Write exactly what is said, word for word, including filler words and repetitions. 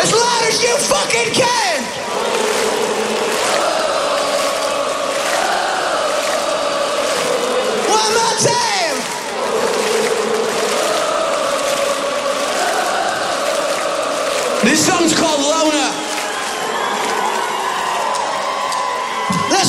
As loud as you fucking can! One more time! This song's